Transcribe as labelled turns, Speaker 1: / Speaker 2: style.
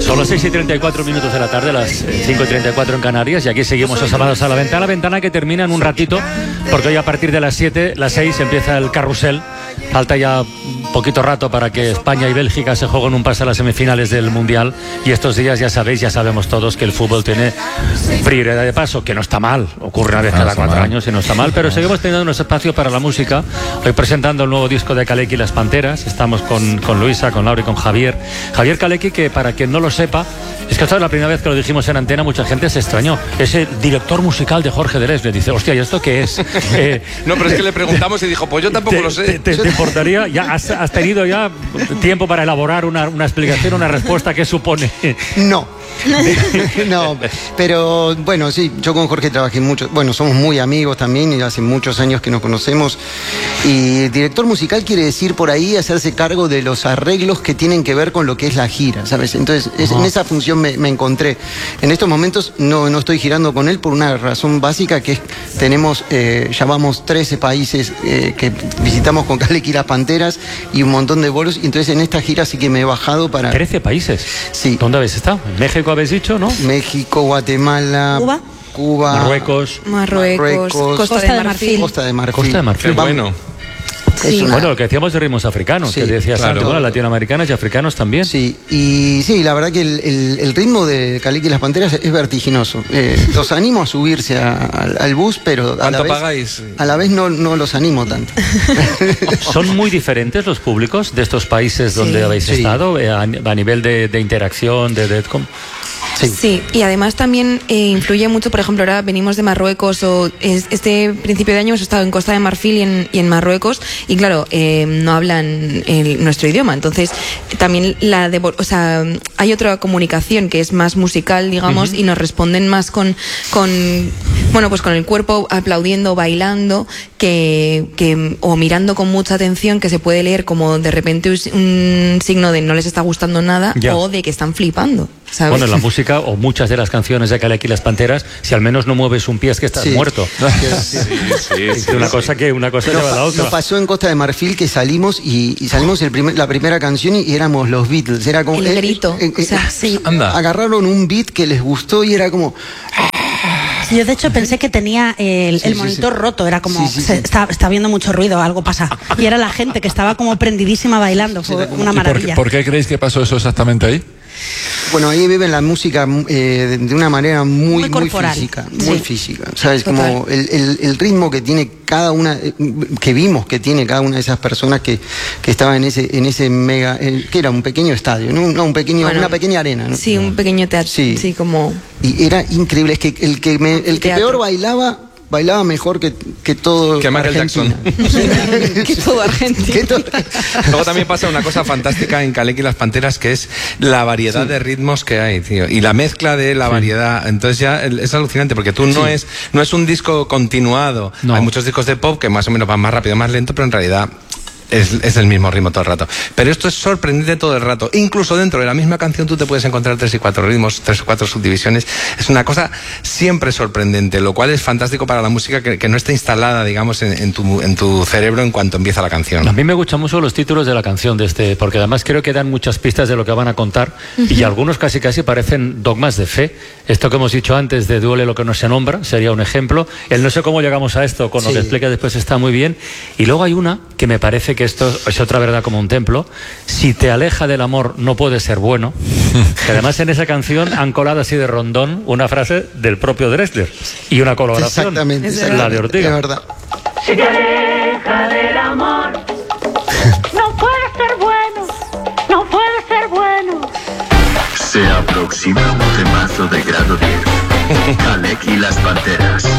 Speaker 1: Son las 6:34 de la tarde, las 5:34 en Canarias, y aquí seguimos asomados a la ventana que termina en un ratito, porque hoy a partir de las 6 empieza el carrusel. Falta ya poquito rato para que España y Bélgica se jueguen un pase a las semifinales del Mundial, y estos días ya sabemos todos que el fútbol tiene prioridad de paso, que no está mal, ocurre una vez cada 4 años y no está mal, pero seguimos teniendo un espacio para la música. Hoy presentando el nuevo disco de Kalecki y las Panteras, estamos con Luisa, con Laura y con Javier Kalecki, que para quien no lo sepa, es que esta es la primera vez que lo dijimos en antena, mucha gente se extrañó. Es el director musical de Jorge Delesme. Dice, hostia, ¿y esto qué es?
Speaker 2: No, pero es que le preguntamos y dijo, pues yo tampoco lo sé.
Speaker 1: ¿Te importaría? ¿Ya has tenido ya tiempo para elaborar una explicación, una respuesta que supone?
Speaker 3: No, pero bueno, sí, yo con Jorge trabajé mucho. Bueno, somos muy amigos también y hace muchos años que nos conocemos. Y director musical quiere decir por ahí hacerse cargo de los arreglos que tienen que ver con lo que es la gira, ¿sabes? Entonces, en esa función me encontré. En estos momentos no estoy girando con él por una razón básica, que es ya vamos 13 países que visitamos con Kalecki y las Panteras y un montón de bolos, y entonces en esta gira sí que me he bajado para...
Speaker 1: 13 países.
Speaker 3: Sí.
Speaker 1: ¿Dónde habéis estado? ¿En México habéis dicho, no?
Speaker 3: México, Guatemala, Cuba,
Speaker 1: Marruecos,
Speaker 4: Costa de Marfil.
Speaker 3: Costa de Marfil.
Speaker 1: Costa de Marfil.
Speaker 2: Bueno.
Speaker 3: Sí.
Speaker 1: Bueno, lo que decíamos de ritmos africanos,
Speaker 3: Sí,
Speaker 1: que decías,
Speaker 2: claro.
Speaker 1: bueno, latinoamericanos y africanos también.
Speaker 3: Sí, y sí, la verdad que el ritmo de Kalecki y las Panteras es vertiginoso. Los animo a subirse al bus, pero
Speaker 2: ¿Cuánto pagáis?
Speaker 3: A la vez no los animo tanto.
Speaker 1: ¿Son muy diferentes los públicos de estos países donde habéis estado a nivel de interacción, de
Speaker 4: Sí, y además también influye mucho, por ejemplo, ahora venimos de Marruecos, este principio de año hemos estado en Costa de Marfil y en Marruecos, y claro, no hablan nuestro idioma, entonces también hay otra comunicación que es más musical, digamos, y nos responden más con el cuerpo aplaudiendo, bailando, o mirando con mucha atención, que se puede leer como de repente un signo de no les está gustando nada, o de que están flipando, ¿sabes?
Speaker 1: Bueno, la música o muchas de las canciones de Kalecki y las Panteras, si al menos no mueves un pie es que estás muerto.
Speaker 2: Sí.
Speaker 1: Una cosa lleva a la otra.
Speaker 3: Nos pasó en Costa de Marfil que salimos la primera canción y éramos los Beatles. Era como
Speaker 4: el grito.
Speaker 2: Anda.
Speaker 3: Agarraron un beat que les gustó y era como...
Speaker 5: Yo de hecho pensé que tenía el monitor roto, era como, está viendo mucho ruido, algo pasa. Y era la gente que estaba como prendidísima bailando, fue una maravilla.
Speaker 6: ¿Por qué creéis que pasó eso exactamente ahí?
Speaker 3: Bueno, ahí viven la música de una manera muy
Speaker 5: corporal.
Speaker 3: muy física, ¿sabes?
Speaker 4: Total.
Speaker 3: Como el ritmo que tiene cada una, que vimos que tiene cada una de esas personas que estaba en ese mega, que era un pequeño estadio, ¿no? Una pequeña arena, ¿no?
Speaker 4: Sí, un pequeño teatro, sí, como...
Speaker 3: Y era increíble, es que el que peor bailaba mejor que todo
Speaker 2: Que Michael
Speaker 3: Argentina.
Speaker 2: Jackson.
Speaker 4: que todo Argentina.
Speaker 2: Luego también pasa una cosa fantástica en Kalecki y las Panteras, que es la variedad de ritmos que hay, tío, y la mezcla de la variedad. Entonces ya es alucinante, porque tú no es un disco continuado.
Speaker 1: No.
Speaker 2: Hay muchos discos de pop que más o menos van más rápido, más lento, pero en realidad es el mismo ritmo todo el rato. Pero esto es sorprendente todo el rato. Incluso dentro de la misma canción tú te puedes encontrar 3 y 4 ritmos, 3 o 4 subdivisiones. Es una cosa siempre sorprendente, lo cual es fantástico para la música que no está instalada, digamos, en tu cerebro en cuanto empieza la canción.
Speaker 1: A mí me gustan mucho los títulos de la canción porque además creo que dan muchas pistas de lo que van a contar, y algunos casi parecen dogmas de fe. Esto que hemos dicho antes de duele lo que no se nombra sería un ejemplo. El no sé cómo llegamos a esto, con lo que explica después, está muy bien. Y luego hay una que me parece que esto es otra verdad como un templo: si te aleja del amor no puede ser bueno. Que además en esa canción han colado así de rondón una frase del propio Drexler y una colaboración,
Speaker 3: Exactamente.
Speaker 1: la de Ortega.
Speaker 3: Es verdad.
Speaker 7: Si te aleja del amor, no puede ser bueno, no puede ser bueno.
Speaker 8: Se aproxima un temazo de grado 10. Kalecki y las Panteras.